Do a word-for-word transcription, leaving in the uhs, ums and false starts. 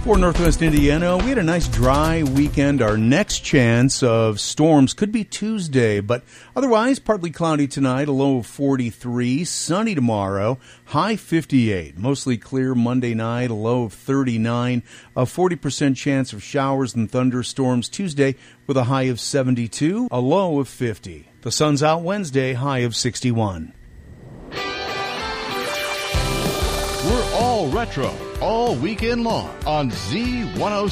For Northwest Indiana, we had a nice dry weekend. Our next chance of storms could be Tuesday, but otherwise partly cloudy tonight, a low of forty-three, sunny tomorrow, high fifty-eight. Mostly clear Monday night, a low of thirty-nine, a forty percent chance of showers and thunderstorms Tuesday with a high of seventy-two, a low of fifty. The sun's out Wednesday, high of sixty-one. We're all retro, all weekend long on Z one oh